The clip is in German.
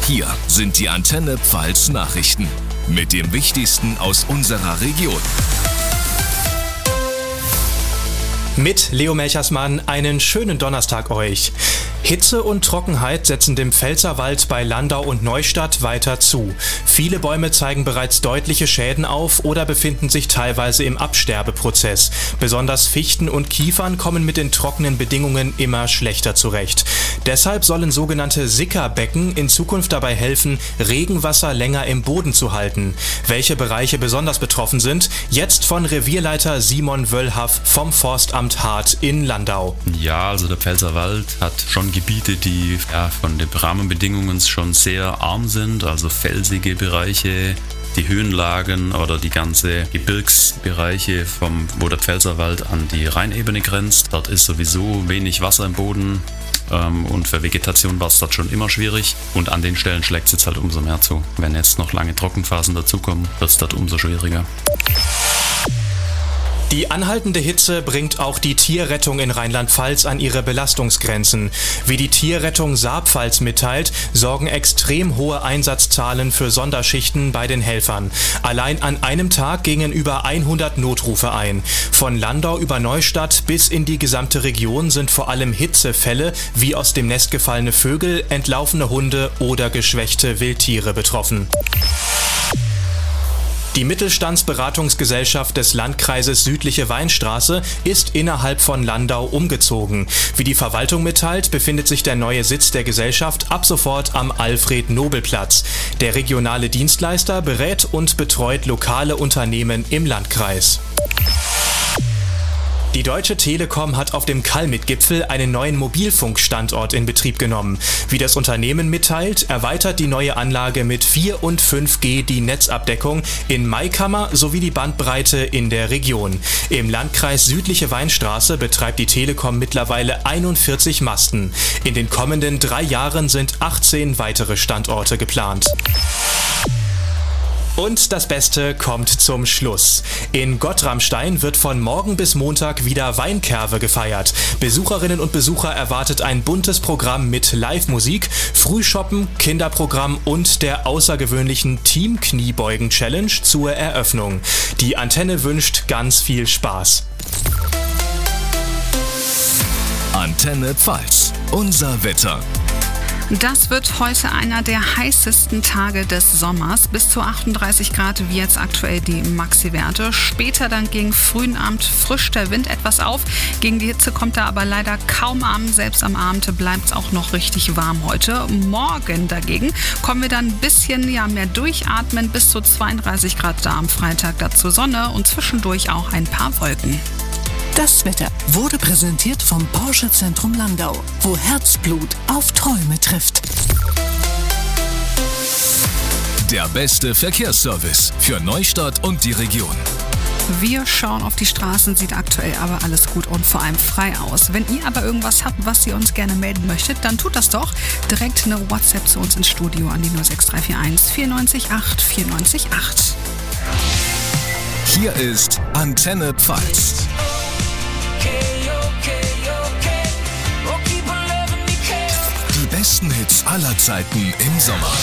Hier sind die Antenne Pfalz Nachrichten mit dem Wichtigsten aus unserer Region. Mit Leo Melchersmann einen schönen Donnerstag euch. Hitze und Trockenheit setzen dem Pfälzerwald bei Landau und Neustadt weiter zu. Viele Bäume zeigen bereits deutliche Schäden auf oder befinden sich teilweise im Absterbeprozess. Besonders Fichten und Kiefern kommen mit den trockenen Bedingungen immer schlechter zurecht. Deshalb sollen sogenannte Sickerbecken in Zukunft dabei helfen, Regenwasser länger im Boden zu halten. Welche Bereiche besonders betroffen sind, jetzt von Revierleiter Simon Wöllhaff vom Forstamt Hart in Landau. Ja, also der Pfälzerwald hat schon Gebiete, die von den Rahmenbedingungen schon sehr arm sind, also felsige Bereiche, die Höhenlagen oder die ganze Gebirgsbereiche, wo der Pfälzerwald an die Rheinebene grenzt. Dort ist sowieso wenig Wasser im Boden und für Vegetation war es dort schon immer schwierig. Und an den Stellen schlägt es jetzt halt umso mehr zu. Wenn jetzt noch lange Trockenphasen dazukommen, wird es dort umso schwieriger. Die anhaltende Hitze bringt auch die Tierrettung in Rheinland-Pfalz an ihre Belastungsgrenzen. Wie die Tierrettung Saarpfalz mitteilt, sorgen extrem hohe Einsatzzahlen für Sonderschichten bei den Helfern. Allein an einem Tag gingen über 100 Notrufe ein. Von Landau über Neustadt bis in die gesamte Region sind vor allem Hitzefälle wie aus dem Nest gefallene Vögel, entlaufene Hunde oder geschwächte Wildtiere betroffen. Die Mittelstandsberatungsgesellschaft des Landkreises Südliche Weinstraße ist innerhalb von Landau umgezogen. Wie die Verwaltung mitteilt, befindet sich der neue Sitz der Gesellschaft ab sofort am Alfred-Nobel-Platz. Der regionale Dienstleister berät und betreut lokale Unternehmen im Landkreis. Die Deutsche Telekom hat auf dem Kalmit-Gipfel einen neuen Mobilfunkstandort in Betrieb genommen. Wie das Unternehmen mitteilt, erweitert die neue Anlage mit 4 und 5G die Netzabdeckung in Maikammer sowie die Bandbreite in der Region. Im Landkreis Südliche Weinstraße betreibt die Telekom mittlerweile 41 Masten. In den kommenden 3 Jahren sind 18 weitere Standorte geplant. Und das Beste kommt zum Schluss. In Gottramstein wird von morgen bis Montag wieder Weinkerve gefeiert. Besucherinnen und Besucher erwartet ein buntes Programm mit Live-Musik, Frühshoppen, Kinderprogramm und der außergewöhnlichen Team-Kniebeugen-Challenge zur Eröffnung. Die Antenne wünscht ganz viel Spaß. Antenne Pfalz, unser Wetter. Das wird heute einer der heißesten Tage des Sommers. Bis zu 38 Grad wie jetzt aktuell die Maxi-Werte. Später dann gegen frühen Abend frischt der Wind etwas auf. Gegen die Hitze kommt er aber leider kaum an. Selbst am Abend bleibt es auch noch richtig warm heute. Morgen dagegen kommen wir dann ein bisschen mehr durchatmen. Bis zu 32 Grad da am Freitag. Dazu Sonne und zwischendurch auch ein paar Wolken. Das Wetter wurde präsentiert vom Porsche Zentrum Landau, wo Herzblut auf Träume trifft. Der beste Verkehrsservice für Neustadt und die Region. Wir schauen auf die Straßen, sieht aktuell aber alles gut und vor allem frei aus. Wenn ihr aber irgendwas habt, was ihr uns gerne melden möchtet, dann tut das doch. Direkt eine WhatsApp zu uns ins Studio an die 06341 94 8 94 8. Hier ist Antenne Pfalz. Die besten Hits aller Zeiten im Sommer.